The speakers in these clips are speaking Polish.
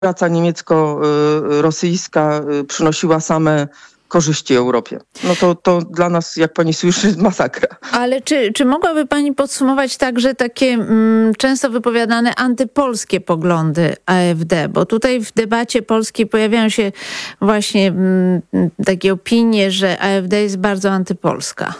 praca niemiecko-rosyjska przynosiła same korzyści Europie. No to dla nas, jak pani słyszy, masakra. Ale czy mogłaby pani podsumować także takie często wypowiadane antypolskie poglądy AfD? Bo tutaj w debacie polskiej pojawiają się właśnie takie opinie, że AfD jest bardzo antypolska.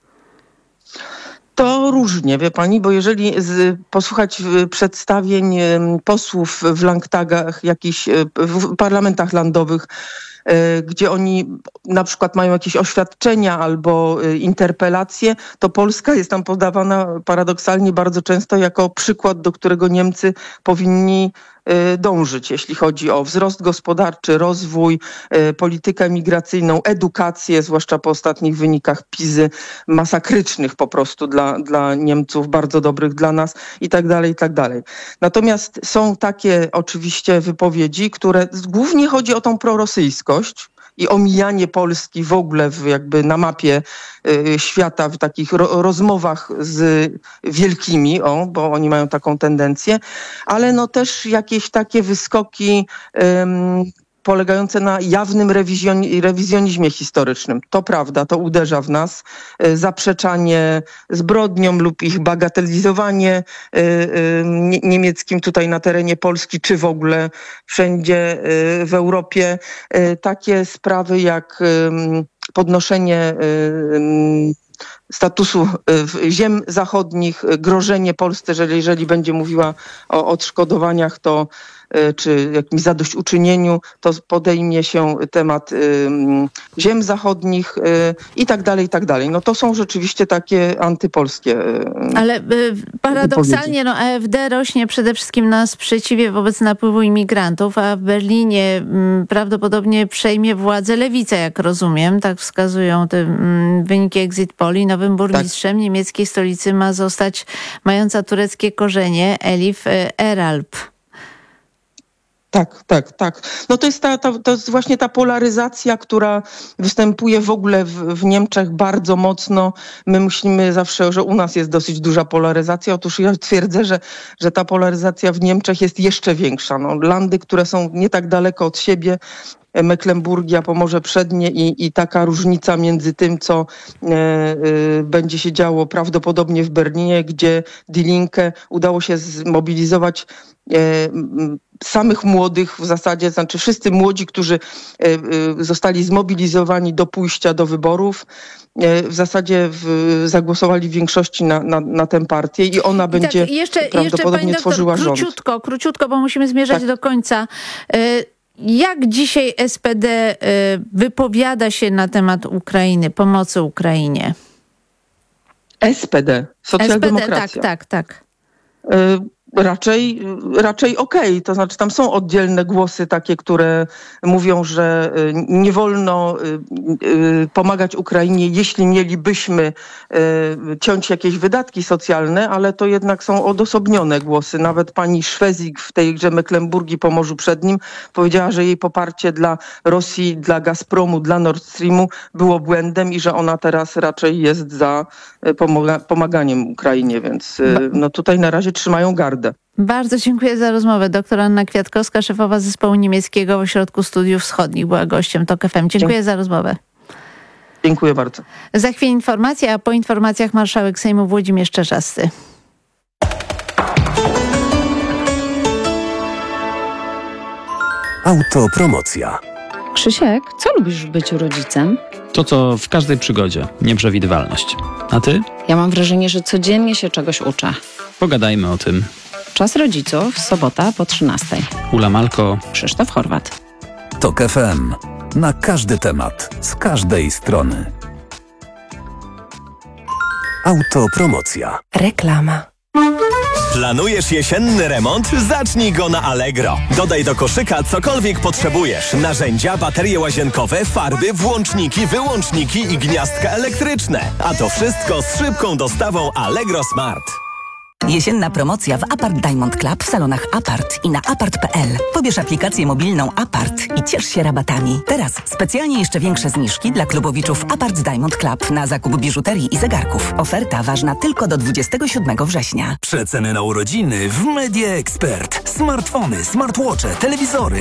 To różnie, wie pani, bo jeżeli posłuchać przedstawień posłów w Landtagach, jakichś w parlamentach landowych, gdzie oni na przykład mają jakieś oświadczenia albo interpelacje, to Polska jest tam podawana paradoksalnie bardzo często jako przykład, do którego Niemcy powinni dążyć, jeśli chodzi o wzrost gospodarczy, rozwój, politykę migracyjną, edukację, zwłaszcza po ostatnich wynikach PISY, masakrycznych po prostu dla Niemców, bardzo dobrych dla nas i tak dalej, i tak dalej. Natomiast są takie oczywiście wypowiedzi, które głównie chodzi o tą prorosyjskość i omijanie Polski w ogóle jakby na mapie świata w takich rozmowach z wielkimi, bo oni mają taką tendencję, ale no też jakieś takie wyskoki polegające na jawnym rewizjonizmie historycznym. To prawda, to uderza w nas. Zaprzeczanie zbrodniom lub ich bagatelizowanie niemieckim tutaj na terenie Polski, czy w ogóle wszędzie w Europie. Takie sprawy jak podnoszenie statusu ziem zachodnich, grożenie Polsce, że jeżeli będzie mówiła o odszkodowaniach, to czy jakimś zadośćuczynieniu, to podejmie się temat ziem zachodnich i tak dalej, i tak dalej. No to są rzeczywiście takie antypolskie Ale paradoksalnie AfD rośnie przede wszystkim na sprzeciwie wobec napływu imigrantów, a w Berlinie prawdopodobnie przejmie władzę lewica, jak rozumiem. Tak wskazują te wyniki exit poli. Nowym burmistrzem niemieckiej stolicy ma zostać mająca tureckie korzenie Elif Eralp. Tak. No to jest właśnie ta polaryzacja, która występuje w ogóle w Niemczech bardzo mocno. My myślimy zawsze, że u nas jest dosyć duża polaryzacja. Otóż ja twierdzę, że ta polaryzacja w Niemczech jest jeszcze większa. No, landy, które są nie tak daleko od siebie, Mecklenburgia, Pomorze Przednie i taka różnica między tym, co będzie się działo prawdopodobnie w Berlinie, gdzie Die Linke udało się zmobilizować samych młodych w zasadzie, znaczy wszyscy młodzi, którzy zostali zmobilizowani do pójścia do wyborów, w zasadzie zagłosowali w większości na tę partię i ona będzie prawdopodobnie jeszcze, tworzyła rząd. Króciutko, bo musimy zmierzać do końca. Jak dzisiaj SPD wypowiada się na temat Ukrainy, pomocy Ukrainie? SPD, socjaldemokracja. Tak. Raczej okej. To znaczy tam są oddzielne głosy takie, które mówią, że nie wolno pomagać Ukrainie, jeśli mielibyśmy ciąć jakieś wydatki socjalne, ale to jednak są odosobnione głosy. Nawet pani Szwezik w tejże Mecklenburgii, Pomorzu Przednim powiedziała, że jej poparcie dla Rosji, dla Gazpromu, dla Nord Streamu było błędem i że ona teraz raczej jest za pomaganiem Ukrainie, więc no tutaj na razie trzymają gardę. Bardzo dziękuję za rozmowę. Doktor Anna Kwiatkowska, szefowa zespołu niemieckiego w Ośrodku Studiów Wschodnich, była gościem TOK FM. Dziękuję za rozmowę. Dziękuję bardzo. Za chwilę informacje, a po informacjach marszałek Sejmu Włodzimierz Czarzasty. Autopromocja. Krzysiek, co lubisz w byciu rodzicem? To, co w każdej przygodzie. Nieprzewidywalność. A ty? Ja mam wrażenie, że codziennie się czegoś uczę. Pogadajmy o tym. Czas rodziców, sobota po 13:00. Ula Malko, Krzysztof Horwat. TOK FM. Na każdy temat, z każdej strony. Autopromocja. Reklama. Planujesz jesienny remont? Zacznij go na Allegro. Dodaj do koszyka cokolwiek potrzebujesz. Narzędzia, baterie łazienkowe, farby, włączniki, wyłączniki i gniazdka elektryczne. A to wszystko z szybką dostawą Allegro Smart. Jesienna promocja w Apart Diamond Club w salonach Apart i na apart.pl. Pobierz aplikację mobilną Apart i ciesz się rabatami. Teraz specjalnie jeszcze większe zniżki dla klubowiczów Apart Diamond Club na zakup biżuterii i zegarków. Oferta ważna tylko do 27 września. Przeceny na urodziny w Media Expert. Smartfony, smartwatche, telewizory,